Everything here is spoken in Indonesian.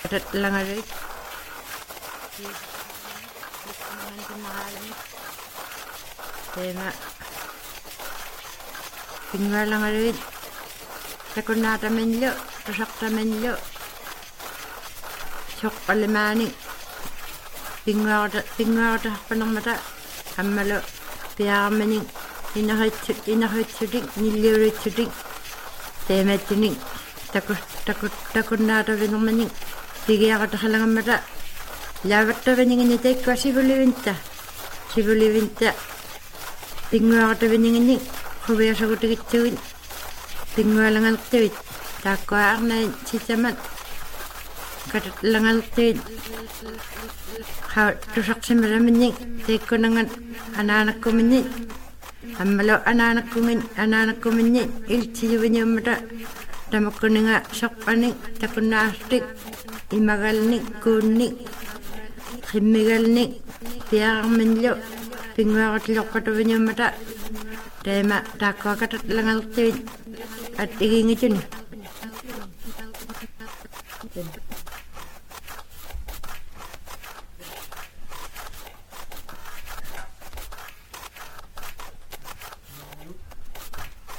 langarit tema pingalangarit takunata menlo tasakta menlo soqqalimani pingaata panamata ammalo piaamani inahitsudik nilliuritsudik teematini takunnaata venermani pigiaqatahalangammata laavattavaningini taikka sivulivinta pinguaqatavaningini huviasagutigittugin pingualangaltavit taakkuaarnain sitamat katatlangaltavit tusaqsimalaminni taikkunangan anaanakkuminni ammalo anaanakkuminni iltsiyuviniummata tamakkuninga soqqani takunnaastik imagalni kuunni qimmigalni piaarminlu pinguaqatiloqqatuviniummata teema taakkuakatatlangaltavit at igingituni